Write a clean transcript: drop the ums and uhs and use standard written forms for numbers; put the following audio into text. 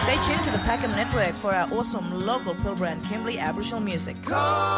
Stay tuned to the Packham Network for our awesome local Pilbara and Kimberley Aboriginal music.